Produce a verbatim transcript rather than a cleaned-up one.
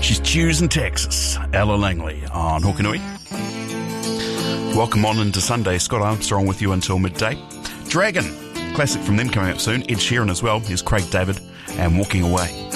She's Tuesday, Texas. Ella Langley on Hokanui. Welcome on into Sunday. Scott Armstrong with you until midday. Dragon, classic from them coming up soon. Ed Sheeran as well. Here's Craig David and Walking Away.